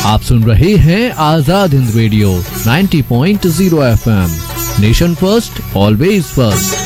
आप सुन रहे हैं Azad Hind radio 90.0 FM। Nation first, always first.